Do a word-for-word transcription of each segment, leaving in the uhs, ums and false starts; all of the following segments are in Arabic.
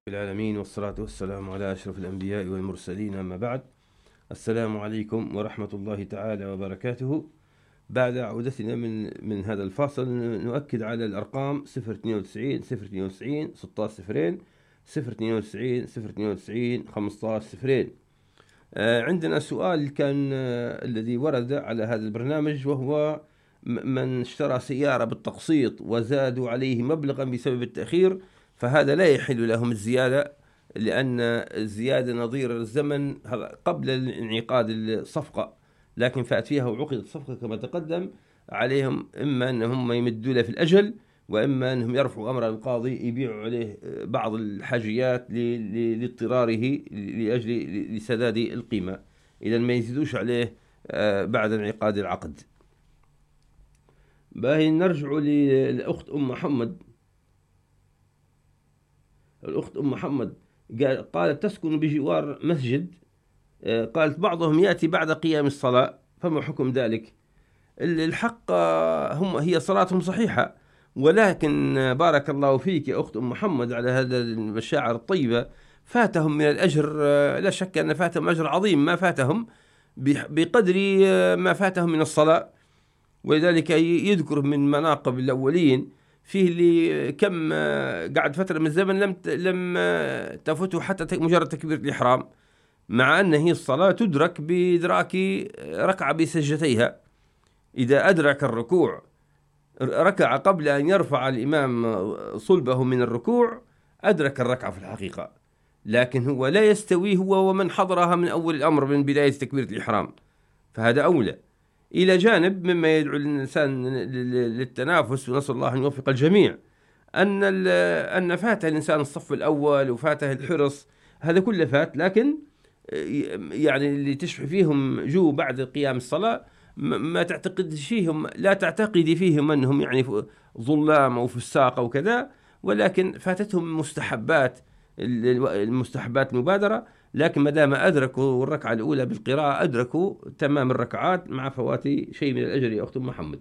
العالمين، والصلاة والسلام على أشرف الأنبياء والمرسلين، أما بعد. السلام عليكم ورحمة الله تعالى وبركاته. بعد عودتنا من من هذا الفاصل نؤكد على الأرقام صفر اثنين وتسعين صفر اثنين وتسعين ستة عشر صفرين صفر اثنين وتسعين صفر اثنين وتسعين خمسة عشر صفرين. آه عندنا سؤال كان آه الذي ورد على هذا البرنامج، وهو من اشترى سيارة بالتقسيط وزادوا عليه مبلغا بسبب التأخير، فهذا لا يحل لهم الزيادة، لأن الزيادة نظير الزمن قبل انعقاد الصفقة، لكن فات فيها وعقدت الصفقة كما تقدم. عليهم إما أنهم يمدوا له في الأجل، وإما أنهم يرفعوا أمر القاضي يبيعوا عليه بعض الحاجيات لاضطراره لأجل لسداد القيمة، إذا ما يزيدوش عليه بعد انعقاد العقد. باهي نرجع للأخت أم محمد. الأخت أم محمد قالت تسكن بجوار مسجد، قالت بعضهم يأتي بعد قيام الصلاة، فما حكم ذلك؟ الحق هم هي صلاتهم صحيحة، ولكن بارك الله فيك يا أخت أم محمد على هذا المشاعر الطيبة، فاتهم من الأجر، لا شك أن فاتهم أجر عظيم، ما فاتهم بقدر ما فاتهم من الصلاة. ولذلك يذكر من مناقب الأولين فيه اللي كم قعد فترة من الزمن لم لم تفوته حتى مجرد تكبيرة الإحرام، مع أن هي الصلاة تدرك بإدراك ركعة بسجدتيها. إذا أدرك الركوع ركع قبل أن يرفع الإمام صلبه من الركوع، أدرك الركعة في الحقيقة، لكن هو لا يستوي هو ومن حضرها من أول الأمر من بداية تكبيرة الإحرام، فهذا أولى. إلى جانب مما يدعو الإنسان للتنافس، ونسأل الله أن يوفق الجميع، أن أن فاته الإنسان الصف الأول وفاته الحرص، هذا كله فات، لكن يعني اللي تشفع فيهم جو بعد قيام الصلاة ما تعتقد فيهم لا تعتقدي فيهم أنهم يعني ظلام أو فساق أو كذا، ولكن فاتتهم مستحبات المستحبات المبادرة، لكن ما دام أدركوا الركعة الأولى بالقراءة أدركوا تمام الركعات مع فوات شيء من الأجر يا أخت محمد.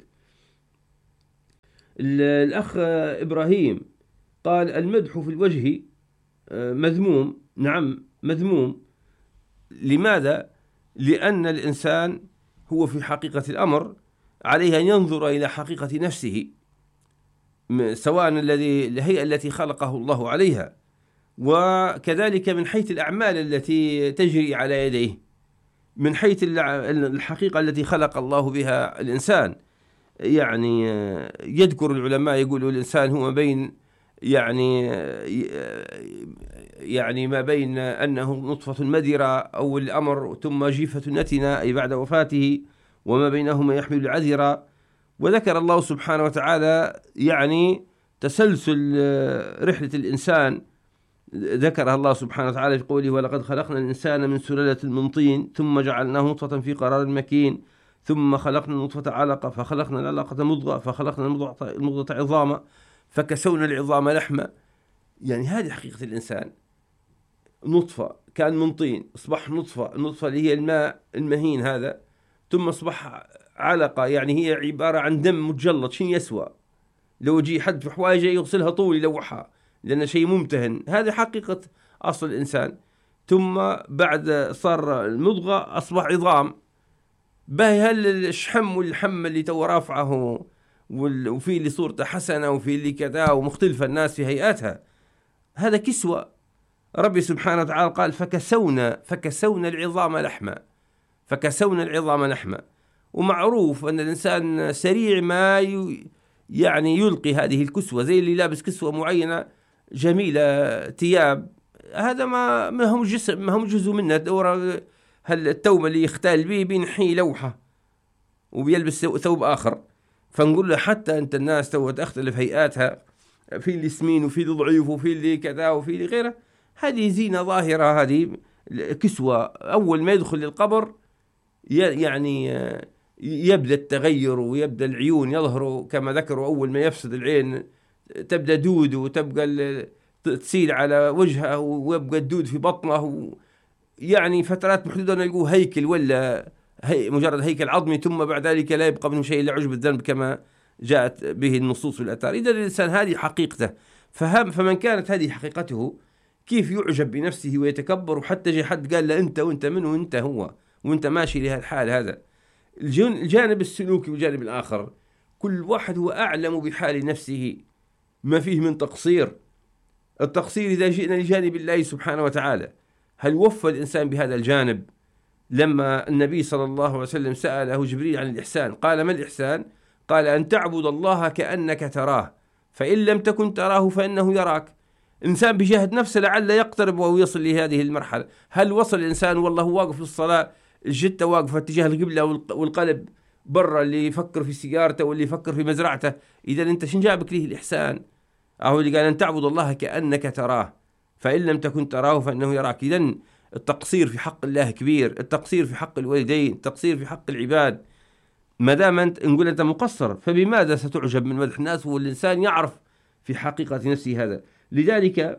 الأخ إبراهيم قال المدح في الوجه مذموم. نعم مذموم. لماذا؟ لأن الإنسان هو في حقيقة الأمر عليه أن ينظر إلى حقيقة نفسه، سواء الذي الهيئة التي خلقه الله عليها، وكذلك من حيث الأعمال التي تجري على يديه، من حيث الحقيقة التي خلق الله بها الإنسان. يعني يذكر العلماء يقولوا الإنسان هو بين يعني يعني ما بين أنه نطفة مدرة أو الأمر ثم جيفة نتنة أي بعد وفاته، وما بينهما يحمل العذرة. وذكر الله سبحانه وتعالى يعني تسلسل رحلة الإنسان، ذكرها الله سبحانه وتعالى في قوله ولقد خلقنا الإنسان من سلالة من طين ثم جعلناه نطفة في قرار مكين ثم خلقنا النطفة علقة فخلقنا العلقة مضغة فخلقنا المضغة عظاما فكسونا العظام لحما. يعني هذه حقيقة الإنسان، نطفة كان من طين أصبح نطفة، النطفة اللي هي الماء المهين هذا، ثم أصبح علقة، يعني هي عبارة عن دم متجلط، شين يسوى لو جي حد في حوايجه يغسلها طول يلوحها لأن شيء ممتهن. هذه حقيقة أصل الإنسان. ثم بعد صار المضغة أصبح عظام. باهي هل الشحم والحم اللي تو رافعه وفي اللي صورته حسنة وفي اللي كذا ومختلفة الناس في هيئاتها، هذا كسوة. ربي سبحانه وتعالى قال فكسونا فكسونا العظام لحما فكسونا العظام لحما. ومعروف أن الإنسان سريع ما يعني يلقي هذه الكسوة، زي اللي لابس كسوة معينة جميلة ثياب، هذا ما ما هم جسم ما هم جزء منه دورة. هل الثوب اللي يختال به بينحي لوحة وبيلبس ثوب آخر. فنقول له حتى أنت الناس تو تختلف هيئاتها، في اللي سمين وفي اللي ضعيف وفي اللي كذا وفي اللي غيره، هذه زينة ظاهرة، هذه كسوة. أول ما يدخل للقبر يعني يبدأ التغير ويبدأ العيون يظهروا كما ذكروا، أول ما يفسد العين تبدأ دود وتبقى تسيل على وجهه ويبقى الدود في بطنه، يعني فترات محدودة نلقوه هيكل ولا هي مجرد هيكل عظمي، ثم بعد ذلك لا يبقى منه شيء إلا عجب الذنب كما جاءت به النصوص في الآثار. إذا الإنسان هذه حقيقته، فهم فمن كانت هذه حقيقته كيف يعجب بنفسه ويتكبر، وحتى جاء حد قال له أنت وأنت منه وأنت هو وأنت ماشي لهالحال هذا. الجانب السلوكي والجانب الآخر كل واحد هو أعلم بحال نفسه، ما فيه من تقصير. التقصير إذا جئنا لجانب الله سبحانه وتعالى، هل وفى الإنسان بهذا الجانب؟ لما النبي صلى الله عليه وسلم سأله جبريل عن الإحسان قال ما الإحسان؟ قال أن تعبد الله كأنك تراه فإن لم تكن تراه فإنه يراك. الإنسان بجهد نفسه لعل يقترب وهو يصل لهذه المرحلة. هل وصل الإنسان والله واقف في الصلاة الجتة واقفة اتجاه القبلة والقلب برا، اللي يفكر في سيارته واللي يفكر في مزرعته؟ إذا أنت شن جابك له الإحسان؟ أهو اللي قال أن تعبد الله كأنك تراه فإن لم تكن تراه فإنه يراك. إذن التقصير في حق الله كبير، التقصير في حق الوالدين، التقصير في حق العباد. ما دام أنت نقول أنت مقصر فبماذا ستعجب من مدح الناس والإنسان يعرف في حقيقة نفسه هذا؟ لذلك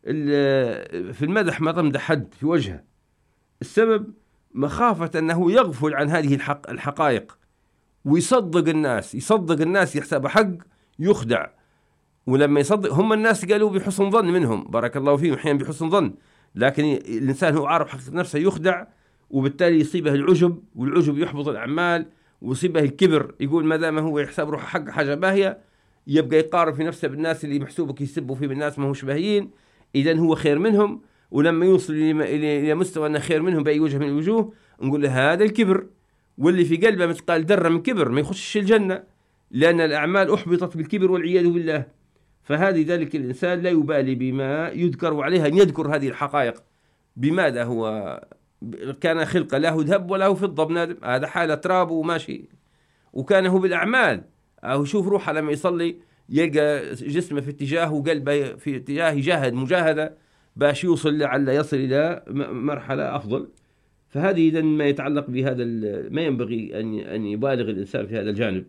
في المدح ما تمدح حد في وجهه. السبب مخافة أنه يغفل عن هذه الحق الحقائق ويصدق الناس، يصدق الناس يحسب حق يخدع. ولما يصدق هم الناس قالوا بحسن ظن منهم، بارك الله فيهم، أحيانا بحسن ظن، لكن الإنسان هو عارف حقيقة نفسه يخدع، وبالتالي يصيبه العجب، والعجب يحبط الأعمال، ويصيبه الكبر. يقول ما دام هو يحسب روحه حق حاجة باهية يبقى يقارن في نفسه بالناس اللي محسوبك يسبوا فيه بالناس ما هوش باهيين، إذن هو خير منهم. ولما يوصل إلى مستوى أنه خير منهم بأي وجه من الوجوه نقول له هذا الكبر، واللي في قلبه مثقال ذرة من كبر ما يخشش الجنة، لأن الأعمال أحبطت بالكبر والعياذ بالله. فهذه ذلك الإنسان لا يبالي بما يذكر، وعليها أن يذكر هذه الحقائق. بماذا هو كان خلقه له ذهب وله فضة بنادم، هذا حالة تراب وماشي، وكان هو بالأعمال. أو شوف روحه لما يصلي يلقى جسمه في اتجاه وقلبه في اتجاه، يجاهد مجاهدة باش يوصل لعل يصل إلى مرحلة أفضل. فهذه إذن ما يتعلق بهذا، ما ينبغي أن أن يبالغ الإنسان في هذا الجانب.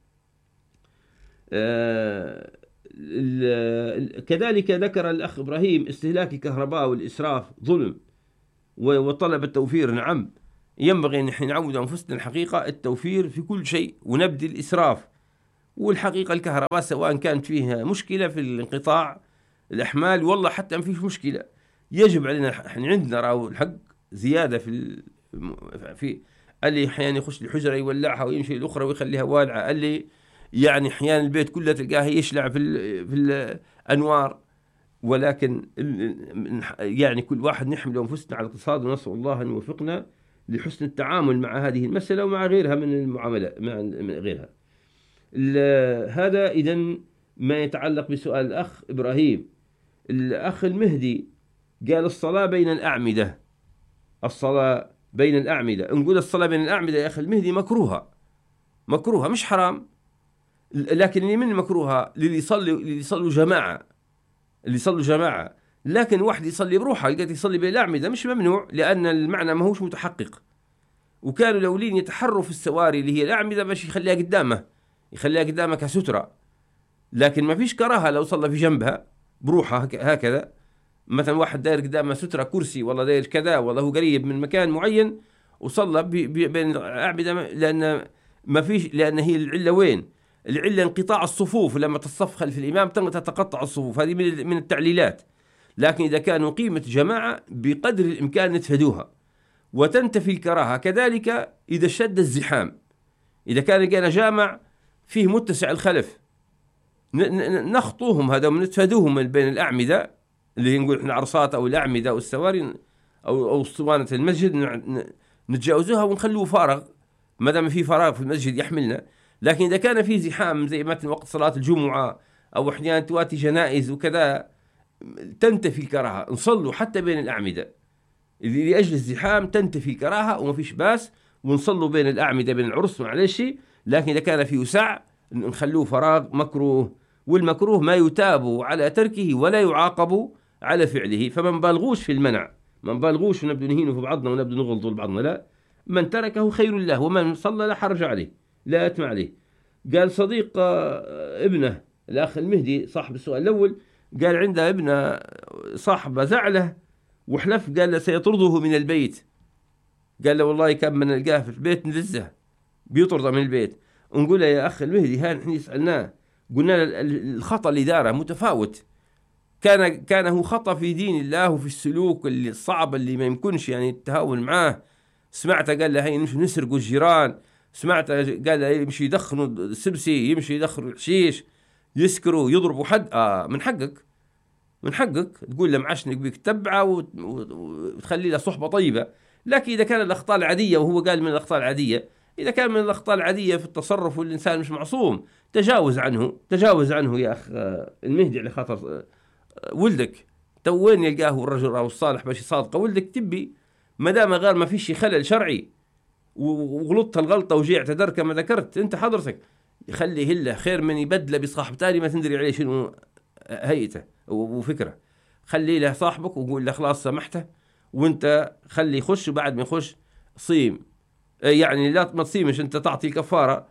آه كذلك ذكر الأخ إبراهيم استهلاك الكهرباء والإسراف ظلم وطلب التوفير. نعم، ينبغي أن نحن نعود أنفسنا الحقيقة التوفير في كل شيء ونبدي الإسراف. والحقيقة الكهرباء سواء كانت فيها مشكلة في الانقطاع الأحمال والله حتى ما فيش مشكلة، يجب علينا، احنا عندنا راو الحق زيادة في في اللي أحيانا يخش الحجرة يولعها ويمشي الأخرى ويخليها والعة، اللي يعني أحيانا البيت كله تلقاه يشلع في في الأنوار. ولكن يعني كل واحد نحمل أنفسنا على الاقتصاد، ونسأل الله أن يوفقنا لحسن التعامل مع هذه المسألة ومع غيرها من المعاملات مع غيرها. هذا إذن ما يتعلق بسؤال الأخ إبراهيم. الأخ المهدي قال الصلاة بين الأعمدة، الصلاة بين الأعمدة، نقول الصلاة بين الأعمدة يا أخي المهدي مكروهة، مكروهة مش حرام، لكن اللي من مكروهة للي يصلي اللي يصلوا جماعة، اللي يصلوا جماعة. لكن واحد يصلي بروحه يقدر يصلي بين الأعمدة مش ممنوع، لأن المعنى ما هوش متحقق. وكانوا الأولين يتحروا في السواري اللي هي الأعمدة باش يخليها قدامه، يخليها قدامه كسترة، لكن ما فيش كراهة لو صلى في جنبها بروحه هكذا. مثلا واحد داير قدامه سترة كرسي والله داير كذا والله هو قريب من مكان معين وصلى بين الأعمدة، لأن ما فيش، لأن هي العلة وين؟ العلة انقطاع الصفوف، لما تصف خلف الإمام تتقطع الصفوف، هذه من التعليلات. لكن إذا كانوا قيمة جماعة بقدر الإمكان نتفادوها وتنتفي الكراهة. كذلك إذا شد الزحام، إذا كان لقينا جامع فيه متسع الخلف نخطوهم هذا ونتفادوهم من بين الأعمدة اللي نقول إحنا عرصات أو الأعمدة أو السواري أو أو اسطوانة المسجد، نتجاوزها ونخلوه فارغ ما دام في فراغ في المسجد يحملنا. لكن إذا كان في زحام زي مثلا وقت صلاة الجمعة أو أحيانا تواتي جنائز وكذا تنتفي الكراهة، نصلوا حتى بين الأعمدة لأجل الزحام، تنتفي الكراهة وما فيش باس، ونصلوا بين الأعمدة بين العرس معلش. لكن إذا كان في وسع نخلوه فراغ مكروه، والمكروه ما يتاب على تركه ولا يعاقب على فعله. فمن بالغوش في المنع، من بالغوش ونبدو نهينه في بعضنا ونبدو نغلط لبعضنا، لا، من تركه خير له ومن صلى لا حرج عليه لا أتم عليه. قال صديق ابنه الأخ المهدي صاحب السؤال الأول، قال عنده ابنه صاحبه زعله وحلف، قال له سيطرده من البيت، قال له والله كم من نلقاه في البيت نلزه بيطرده من البيت. ونقول له يا أخ المهدي ها نحن سألناه قلنا له الخطأ اللي داره متفاوت، كان كان هو خطأ في دين الله وفي السلوك اللي الصعب اللي ما يمكنش يعني التهاون معاه. سمعته قال له هي نمشي نسرقوا الجيران، سمعته قال له يمشي يدخنوا السبسي، يمشي يدخنوا الحشيش، يسكروا، يضربوا حد. آه من حقك من حقك تقول له معشنك بيك تتبعه وتخلي له صحبة طيبة. لكن إذا كان الأخطاء العادية، وهو قال من الأخطاء العادية، إذا كان من الأخطاء العادية في التصرف والإنسان مش معصوم، تجاوز عنه تجاوز عنه يا أخ المهدي، على خاطر ولدك. تو وين يلقاه الرجل أو الصالح باش يصادقه ولدك؟ تبي ما دام غير ما فيش خلل شرعي وغلطت الغلطة وجي اعتذر كما ذكرت أنت حضرتك، يخليه له خير من يبدله بصاحب تاني ما تندري عليه شنو هيئته وفكره. خلي له صاحبك وقول له خلاص سامحته، وانت خلي يخش، وبعد ما يخش صيم. يعني لا ما تصيمش انت، تعطي الكفارة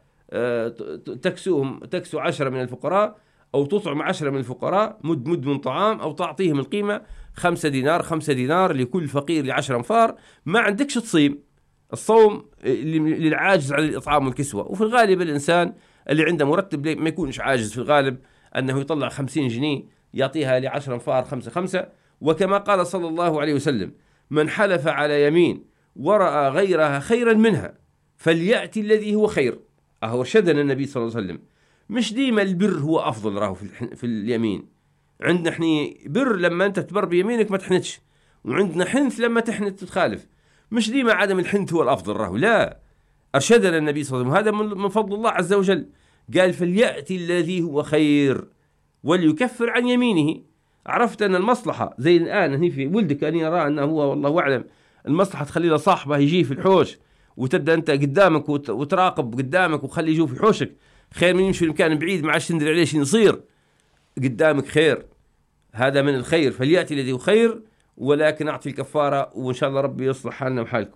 تكسوهم تكسو عشرة من الفقراء، او تطعم عشرة من الفقراء مد مد من طعام، او تعطيهم القيمة خمسة دينار خمسة دينار لكل فقير لعشر انفار. ما عندكش تصيم. الصوم للعاجز عن الإطعام والكسوة. وفي الغالب الإنسان اللي عنده مرتب ما يكونش عاجز، في الغالب أنه يطلع خمسين جنيه يعطيها لعشر انفار خمسة خمسة. وكما قال صلى الله عليه وسلم: من حلف على يمين ورأى غيرها خيرا منها فليأتي الذي هو خير. أهو شدنا النبي صلى الله عليه وسلم. مش ديما البر هو أفضل راهو في, في اليمين. عندنا احنا بر لما أنت تبر بيمينك ما تحنتش، وعندنا حنث لما تحنت تخالف. مش ديما عدم الحنث هو الأفضل راهو، لا. أرشدنا النبي صلى الله عليه وسلم، هذا من فضل الله عز وجل. قال: فليأتي الذي هو خير وليكفر عن يمينه. عرفت أن المصلحة زي الآن هني في ولدك، أن يرى أنه هو والله أعلم المصلحة تخلي له صاحبه يجي في الحوش، وتبدأ أنت قدامك وتراقب قدامك وخلي يجوا في حوشك، خير من يمشي المكان بعيد ما عادش تندري عليه شنو يصير. قدامك خير، هذا من الخير. فليأتي الذي هو خير ولكن أعطي الكفارة، وإن شاء الله ربي يصلح حالنا وحالكم.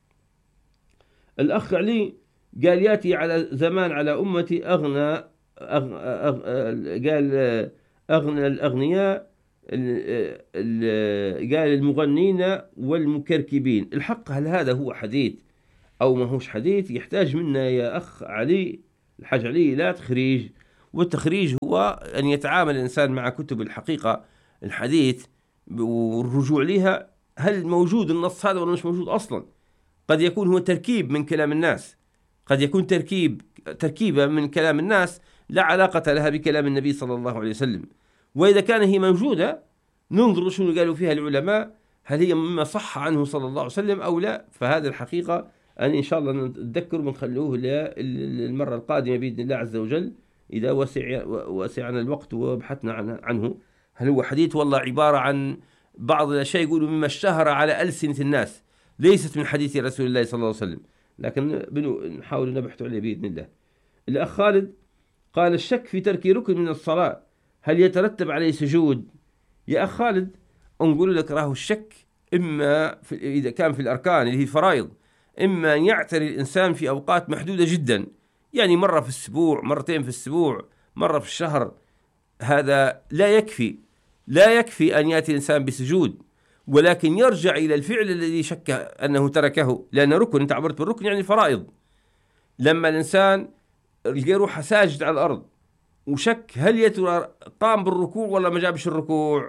الأخ علي قال: يأتي على زمان على أمتي أغنى أغ... أغ... قال أغنى الأغنياء ال... ال... قال المغنين والمكركبين. الحق هل هذا هو حديث أو ما هوش حديث؟ يحتاج منا يا أخ علي الحاج علي لا تخريج، والتخريج هو أن يتعامل الإنسان مع كتب الحقيقة الحديث والرجوع لها. هل موجود النص هذا ولا مش موجود أصلا؟ قد يكون هو تركيب من كلام الناس، قد يكون تركيب تركيبة من كلام الناس لا علاقة لها بكلام النبي صلى الله عليه وسلم. وإذا كان هي موجودة ننظر شنو قالوا فيها العلماء، هل هي مما صح عنه صلى الله عليه وسلم أو لا. فهذا الحقيقة أن إن شاء الله نتذكر ونخلوه للمرة القادمة بإذن الله عز وجل، إذا وسع وسعنا الوقت وبحثنا عنه. هل هو حديث والله عبارة عن بعض الأشياء يقولوا مما اشتهر على ألسنة الناس، ليست من حديث رسول الله صلى الله عليه وسلم، لكن نحاول نبحث عليه بإذن الله. الأخ خالد قال: الشك في ترك ركن من الصلاة هل يترتب عليه سجود؟ يا أخ خالد نقول لك راهو الشك إما في إذا كان في الأركان اللي هي الفرائض، إما أن يعتري الإنسان في أوقات محدودة جدا، يعني مرة في الأسبوع، مرتين في الأسبوع، مرة في الشهر. هذا لا يكفي لا يكفي أن يأتي الإنسان بسجود، ولكن يرجع إلى الفعل الذي شك أنه تركه، لأن ركن، أنت عبرت بالركن يعني فرائض. لما الإنسان يلقى روحه ساجد على الأرض وشك هل يترى قام بالركوع ولا ما جابش الركوع،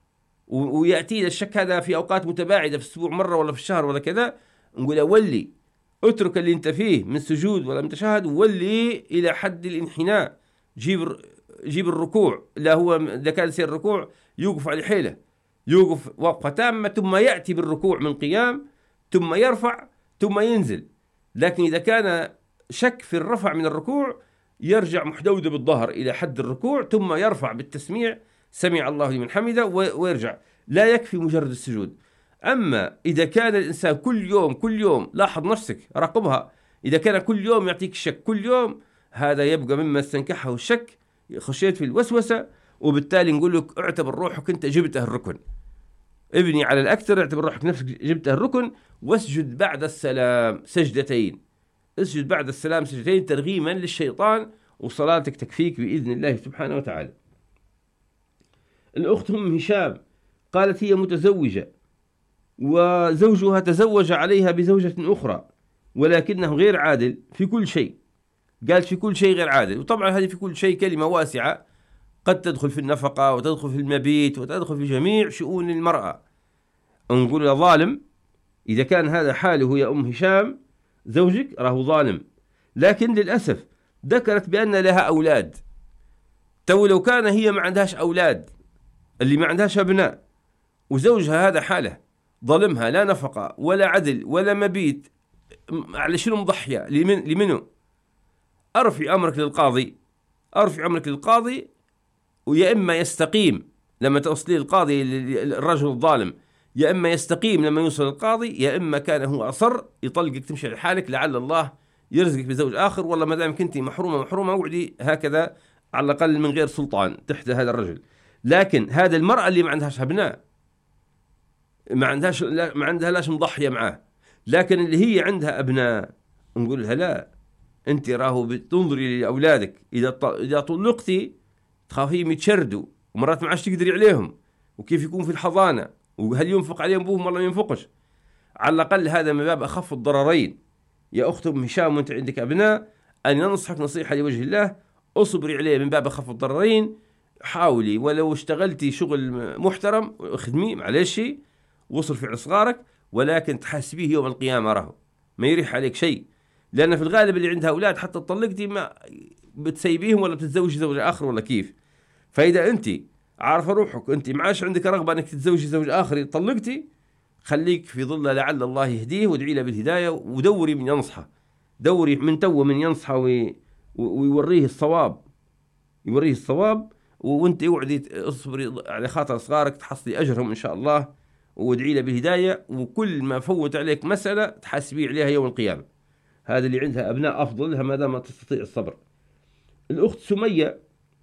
ويأتي الشك هذا في أوقات متباعدة في الأسبوع مرة ولا في الشهر ولا كذا، نقول ولي اترك اللي انت فيه من سجود ولا من تشهد، ولي إلى حد الانحناء، جيب جيب الركوع. لا هو إذا كان يصير الركوع يوقف على حيله، يوقف وقفة تامة، ثم يأتي بالركوع من قيام، ثم يرفع ثم ينزل. لكن إذا كان شك في الرفع من الركوع يرجع محدود بالظهر إلى حد الركوع، ثم يرفع بالتسميع سمع الله لمن حمده ويرجع. لا يكفي مجرد السجود. أما إذا كان الإنسان كل يوم كل يوم، لاحظ نفسك راقبها، إذا كان كل يوم يعطيك الشك كل يوم، هذا يبقى مما استنكحه الشك، خشيت في الوسوسة، وبالتالي نقول لك اعتبر روحك أنت جبته الركن، ابني على الأكثر، اعتبر روحك نفسك جبته الركن، واسجد بعد السلام سجدتين، اسجد بعد السلام سجدتين ترغيما للشيطان، وصلاتك تكفيك بإذن الله سبحانه وتعالى. الأخت أم هشام قالت: هي متزوجة وزوجها تزوج عليها بزوجة أخرى، ولكنه غير عادل في كل شيء. قالت في كل شيء غير عادل. وطبعا هذه في كل شيء كلمة واسعة، قد تدخل في النفقة وتدخل في المبيت وتدخل في جميع شؤون المرأة. نقول له ظالم، إذا كان هذا حاله يا أم هشام زوجك راه ظالم. لكن للأسف ذكرت بأن لها أولاد. تو لو كان هي ما عندهاش أولاد، اللي ما عندهاش أبناء، وزوجها هذا حاله ظلمها، لا نفقة ولا عدل ولا مبيت، على شنو مضحية؟ لمن لمنه؟ أرفع أمرك للقاضي، أرفع أمرك للقاضي، ويا إما يستقيم لما توصلي القاضي الرجل الظالم، يا إما يستقيم لما يوصل القاضي، يا إما كان هو أصر يطلقك تمشي لحالك، لعل الله يرزقك بزوج آخر. والله ما دام كنتي محرومة محرومة وعدي هكذا على الأقل من غير سلطان تحت هذا الرجل. لكن هذا المرأة اللي ما عندهاش أبناء، ما عندهاش لا ما عندها لاش مضحية معاه، لكن اللي هي عندها أبناء نقول لها لا، أنت راهو بتنظري لأولادك، إذا إذا طلقتي تخافيهم يتشردوا ومرات ما عادش تقدري عليهم، وكيف يكون في الحضانة، وهل ينفق عليهم أبوهم ولا ما ينفقش. على الأقل هذا من باب أخف الضررين. يا أخت أم هشام وأنت عندك أبناء، أنا ننصحك نصيحة لوجه الله، أصبري عليه من باب أخف الضررين. حاولي ولو اشتغلتي شغل محترم اخدمي معلش واصرفي على صغارك، ولكن تحاسبيه يوم القيامة راهو ما يريح عليك شيء. لأن في الغالب اللي عندها أولاد حتى طلقتي ما بتسيبيهم ولا بتتزوجي زوج آخر ولا كيف. فإذا أنت عارفة روحك أنت معاش عندك رغبة أنك تتزوجي زوج آخر طلقتي، خليك في ظل لعل الله يهديه وادعي له بالهداية، ودوري من ينصحه، دوري من تو من ينصحه وي... ويوريه الصواب، يوريه الصواب. وانت اوعدي اصبري على خاطر صغارك تحصلي أجرهم إن شاء الله، وادعي له بالهداية. وكل ما فوت عليك مسألة تحاسبيه عليها يوم القيامة. هذا اللي عندها أبناء أفضل لها ما دام تستطيع الصبر. الأخت سمية،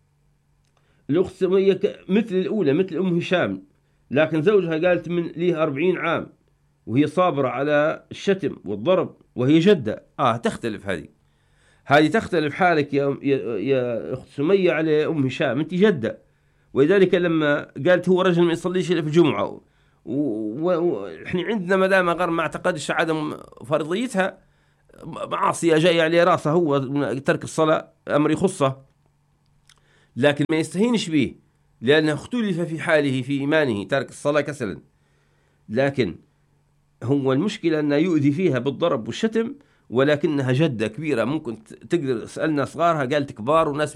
الأخت سمية مثل الأولى مثل أم هشام، لكن زوجها قالت من ليه أربعين عام وهي صابرة على الشتم والضرب وهي جدة. آه تختلف هذه هذه تختلف حالك يا, يا, يا أخت سمية على أم هشام، أنت جدة. ولذلك لما قالت هو رجل ما يصليش إلا في الجمعة، وإحنا عندنا ما دام غير ما اعتقدش عدم فرضيتها، معاصية جاية عليه راسه، هو ترك الصلاة أمر يخصه، لكن ما يستهينش به لأنه اختلف في حاله في إيمانه ترك الصلاة كسلا. لكن هو المشكلة أنه يؤذي فيها بالضرب والشتم، ولكنها جدة كبيرة ممكن تقدر. سألنا صغارها قالت كبار وناس